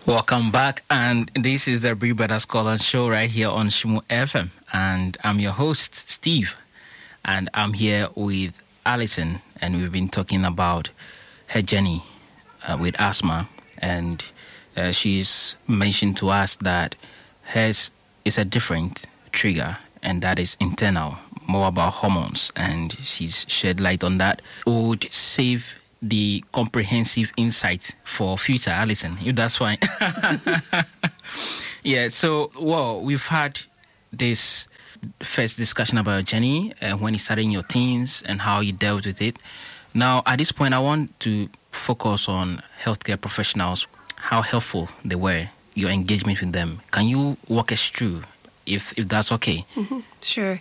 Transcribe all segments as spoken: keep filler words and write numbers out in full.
Welcome back, and this is the Big Brother Scotland show right here on Shimu F M, and I'm your host, Steve, and I'm here with Alison, and we've been talking about her journey uh, with asthma, and uh, she's mentioned to us that hers is a different trigger, and that is internal, more about hormones, and she's shed light on that. Would save the comprehensive insight for future, Alison, if that's fine. Yeah, so, well, we've had this first discussion about Jenny, uh, when you started in your teens and how you dealt with it. Now, at this point, I want to focus on healthcare professionals, how helpful they were, your engagement with them. Can you walk us through, if, if that's okay? Mm-hmm. Sure.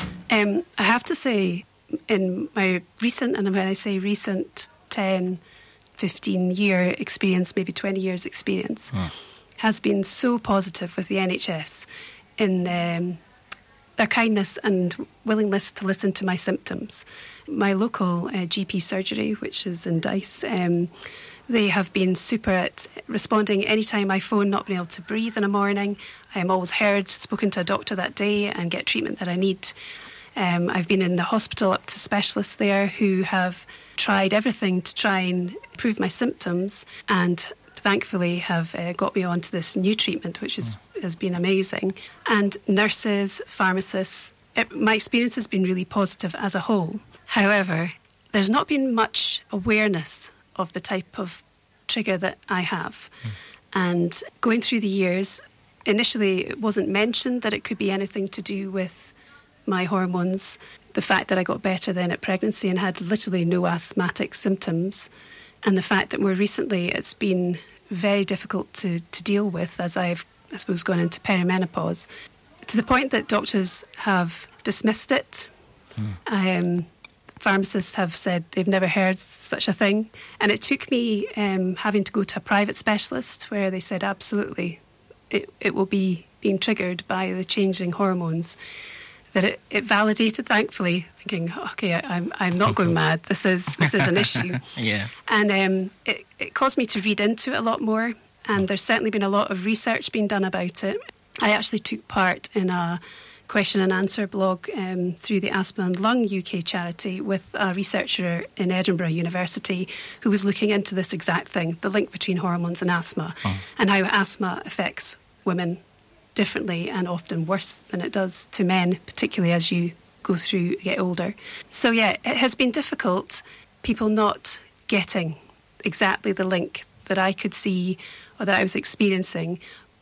Um, I have to say, in my recent, and when I say recent, ten, fifteen year experience, maybe twenty years experience, mm. has been so positive with the N H S in um, their kindness and willingness to listen to my symptoms. My local uh, G P surgery, which is in Dice, um, they have been super at responding anytime I phone not being able to breathe in a morning. I am always heard, spoken to a doctor that day and get treatment that I need. Um, I've been in the hospital up to specialists there who have tried everything to try and improve my symptoms, and thankfully have uh, got me onto this new treatment, which is, mm. has been amazing. And nurses, pharmacists, it, my experience has been really positive as a whole. However, there's not been much awareness of the type of trigger that I have. Mm. And going through the years, initially it wasn't mentioned that it could be anything to do with my hormones, the fact that I got better then at pregnancy and had literally no asthmatic symptoms, and the fact that more recently it's been very difficult to, to deal with as I've, I suppose, gone into perimenopause, to the point that doctors have dismissed it. Mm. Um, pharmacists have said they've never heard such a thing. And it took me um, having to go to a private specialist where they said absolutely it, it will be being triggered by the changing hormones, that it, it validated, thankfully, thinking, okay, I, I'm I'm not going mad. This is this is an issue. Yeah. And um, it, it caused me to read into it a lot more. And there's certainly been a lot of research being done about it. I actually took part in a question and answer blog um, through the Asthma and Lung U K charity with a researcher in Edinburgh University who was looking into this exact thing, the link between hormones and asthma, oh. and how asthma affects women differently and often worse than it does to men, particularly as you go through, get older. So yeah, it has been difficult, people not getting exactly the link that I could see or that I was experiencing,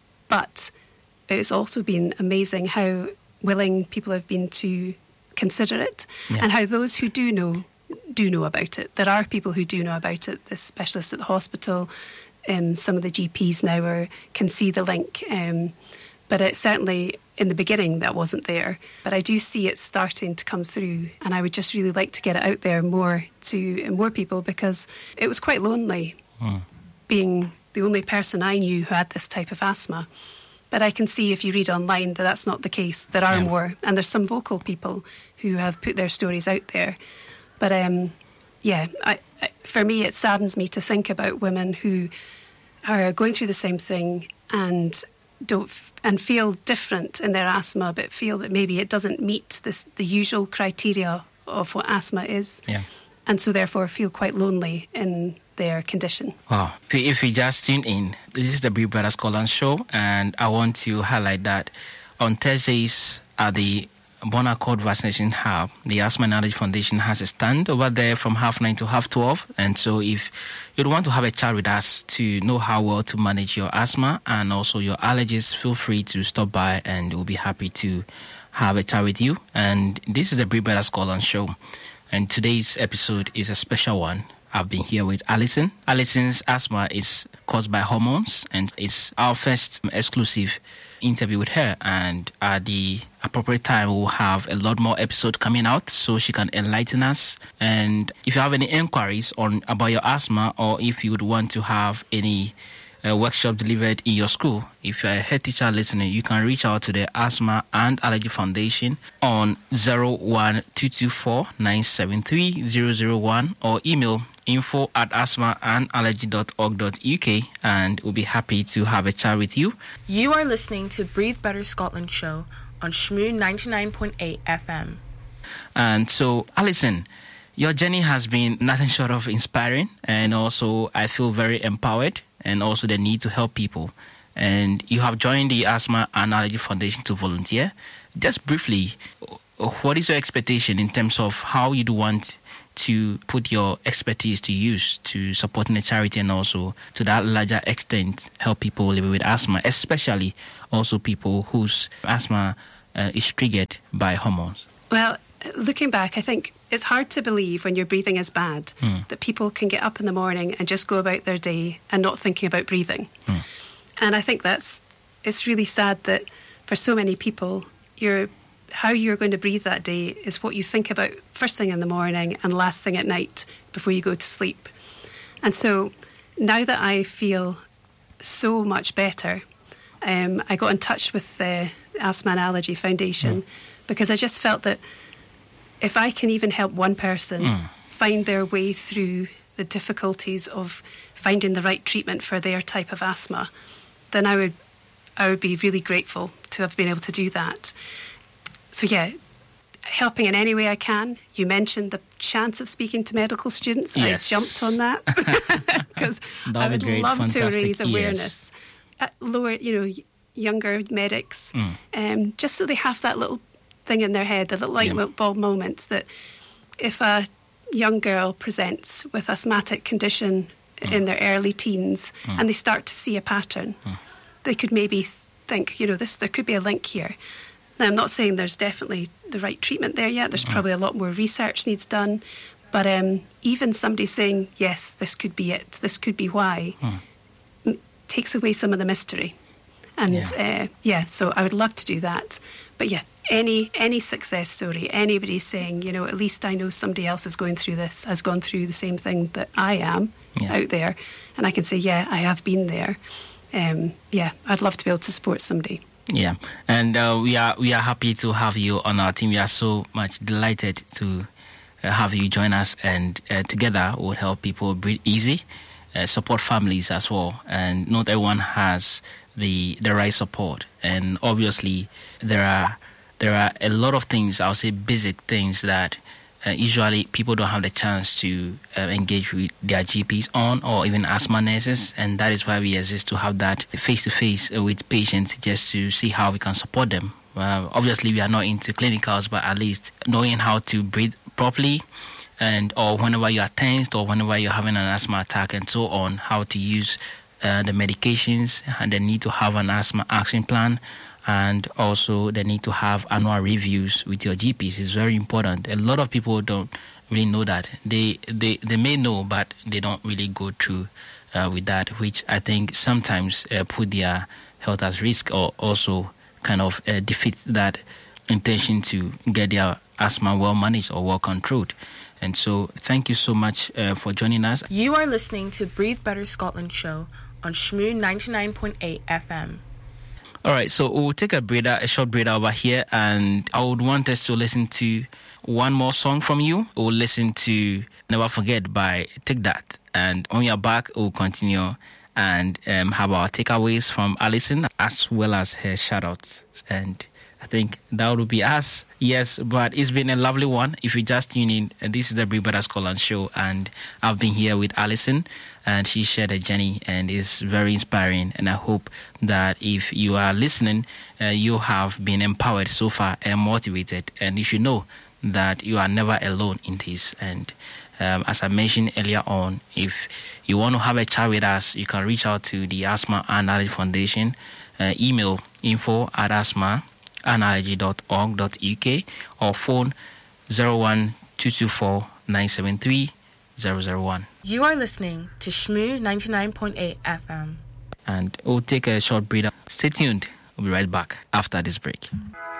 but it's also been amazing how willing people have been to consider it, yeah. and how those who do know, do know about it. There are people who do know about it, the specialists at the hospital, um, some of the G Ps now are, can see the link, um, but it certainly, in the beginning, that wasn't there. But I do see it starting to come through, and I would just really like to get it out there more to more people, because it was quite lonely mm. being the only person I knew who had this type of asthma. But I can see, if you read online, that that's not the case. There are yeah. more, and there's some vocal people who have put their stories out there. But um, yeah, I, I, for me, it saddens me to think about women who are going through the same thing and don't f- and feel different in their asthma, but feel that maybe it doesn't meet this, the usual criteria of what asthma is, yeah. and so therefore feel quite lonely in their condition. Wow. If you just tune in, this is the Big Brother Scotland show, and I want to highlight that on Thursdays at the Bon Accord Vaccination Hub, the Asthma and Allergy Foundation has a stand over there from half nine to half twelve. And so if you'd want to have a chat with us to know how well to manage your asthma and also your allergies, feel free to stop by, and we'll be happy to have a chat with you. And this is the Big Brother Scotland show, and today's episode is a special one. I've been here with Alison. Alison's asthma is caused by hormones, and it's our first exclusive interview with her. And at the appropriate time, we'll have a lot more episodes coming out so she can enlighten us. And if you have any inquiries on about your asthma, or if you would want to have any uh, workshop delivered in your school, if you're a head teacher listening, you can reach out to the Asthma and Allergy Foundation on zero one two two four nine seven three zero zero one or email info at asthma and allergy dot org dot U K, and we'll be happy to have a chat with you. You are listening to Breathe Better Scotland show on Shmoo ninety-nine point eight F M. And so, Alison, your journey has been nothing short of inspiring, and also I feel very empowered, and also the need to help people. And you have joined the Asthma and Allergy Foundation to volunteer. Just briefly, what is your expectation in terms of how you do want to put your expertise to use to supporting the charity, and also to that larger extent help people living with asthma, especially also people whose asthma uh, is triggered by hormones? Well, looking back, I think it's hard to believe when your breathing is bad mm. that people can get up in the morning and just go about their day and not thinking about breathing. Mm. And I think that's, it's really sad that for so many people, you're, how you're going to breathe that day is what you think about first thing in the morning and last thing at night before you go to sleep. And so now that I feel so much better, um, I got in touch with the Asthma and Allergy Foundation mm. because I just felt that if I can even help one person mm. find their way through the difficulties of finding the right treatment for their type of asthma, then I would I would be really grateful to have been able to do that. So yeah, helping in any way I can. You mentioned the chance of speaking to medical students. Yes. I jumped on that because I would great, love fantastic. to raise awareness. Yes. At lower, you know, younger medics, mm. um, just so they have that little thing in their head, the little light yeah. bulb moments that if a young girl presents with asthmatic condition mm. in their early teens mm. and they start to see a pattern, mm. they could maybe think, you know, this there could be a link here. Now, I'm not saying there's definitely the right treatment there yet. There's mm. probably a lot more research needs done. But um, even somebody saying, yes, this could be it, this could be why, mm. m- takes away some of the mystery. And yeah. Uh, yeah, so I would love to do that. But yeah, any any success story, anybody saying, you know, at least I know somebody else is going through this, has gone through the same thing that I am yeah. out there, and I can say, yeah, I have been there. Um, yeah, I'd love to be able to support somebody. Yeah, and uh, we are we are happy to have you on our team. We are so much delighted to uh, have you join us, and uh, together we'll help people breathe easy, uh, support families as well. And not everyone has the the right support, and obviously there are there are a lot of things, I'll say basic things that uh, usually people don't have the chance to uh, engage with their G Ps on, or even asthma nurses, and that is why we exist, to have that face-to-face uh, with patients, just to see how we can support them. Uh, obviously we are not into clinicals, but at least knowing how to breathe properly, and or whenever you are tensed, or whenever you're having an asthma attack and so on, how to use uh, the medications, and the need to have an asthma action plan, and also the need to have annual reviews with your G Ps is very important. A lot of people don't really know that. They they, they may know, but they don't really go through uh, with that, which I think sometimes uh, put their health at risk, or also kind of uh, defeats that intention to get their asthma well managed or well controlled. And so thank you so much uh, for joining us. You are listening to Breathe Better Scotland show on Shmoo ninety-nine point eight F M. All right, so we'll take a breather, a short breather over here, and I would want us to listen to one more song from you. We'll listen to Never Forget by Take That, and on your back, we'll continue and um, have our takeaways from Alison, as well as her shout-outs. And I think that would be us. Yes, but it's been a lovely one. If you just tune in, this is the Breathe Better Scotland show, and I've been here with Alison, and she shared a journey, and it's very inspiring. And I hope that if you are listening, uh, you have been empowered so far and motivated, and you should know that you are never alone in this. And um, as I mentioned earlier on, if you want to have a chat with us, you can reach out to the Asthma and Allergy Foundation, uh, email info at asthma and allergy dot org dot U K, or phone zero one two two four nine seven three zero zero one. You are listening to Shmoo ninety-nine point eight F M. And we'll take a short breather. Stay tuned. We'll be right back after this break.